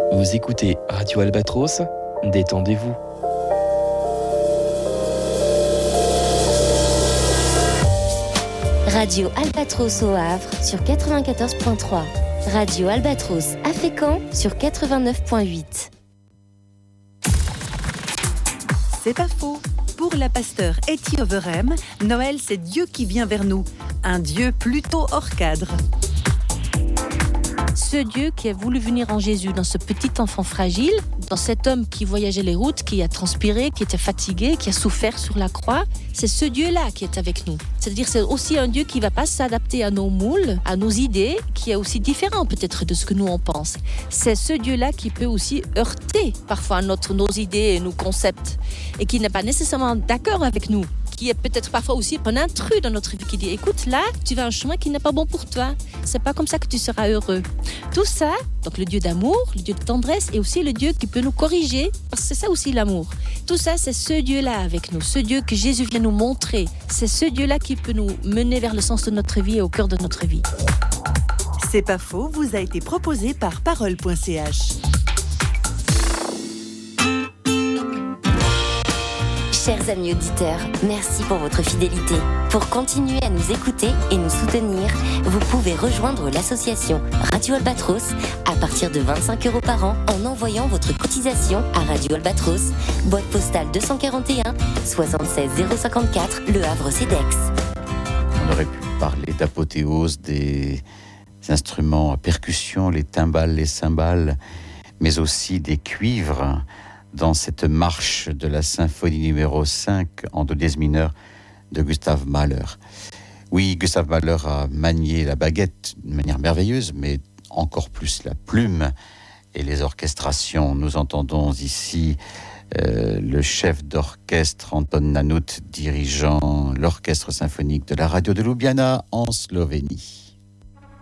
Vous écoutez Radio Albatros, détendez-vous. Radio Albatros au Havre sur 94.3. Radio Albatros à Fécamp sur 89.8. C'est pas faux. Pour la pasteur Etty Overhem, Noël, c'est Dieu qui vient vers nous. Un Dieu plutôt hors cadre. Ce Dieu qui a voulu venir en Jésus, dans ce petit enfant fragile, dans cet homme qui voyageait les routes, qui a transpiré, qui était fatigué, qui a souffert sur la croix, c'est ce Dieu-là qui est avec nous. C'est-à-dire c'est aussi un Dieu qui ne va pas s'adapter à nos moules, à nos idées, qui est aussi différent peut-être de ce que nous on pense. C'est ce Dieu-là qui peut aussi heurter parfois nos idées et nos concepts, et qui n'est pas nécessairement d'accord avec nous, qui est peut-être parfois aussi un intrus dans notre vie, qui dit écoute là, tu vas un chemin qui n'est pas bon pour toi, c'est pas comme ça que tu seras heureux. Tout ça, donc le Dieu d'amour, le Dieu de tendresse, et aussi le Dieu qui peut nous corriger, parce que c'est ça aussi l'amour. Tout ça, c'est ce Dieu-là avec nous, ce Dieu que Jésus vient nous montrer, c'est ce Dieu-là qui peut nous mener vers le sens de notre vie et au cœur de notre vie. C'est pas faux, vous a été proposé par parole.ch. Chers amis auditeurs, merci pour votre fidélité. Pour continuer à nous écouter et nous soutenir, vous pouvez rejoindre l'association Radio Albatros à partir de 25 € par an en envoyant votre cotisation à Radio Albatros, boîte postale 241 76 054, Le Havre CEDEX. On aurait pu parler d'apothéose des instruments à percussion, les timbales, les cymbales, mais aussi des cuivres dans cette marche de la symphonie numéro 5 en do dièse mineur de Gustav Mahler. Oui, Gustav Mahler a manié la baguette d'une manière merveilleuse, mais encore plus la plume et les orchestrations. Nous entendons ici le chef d'orchestre Anton Nanut dirigeant l'orchestre symphonique de la radio de Ljubljana en Slovénie.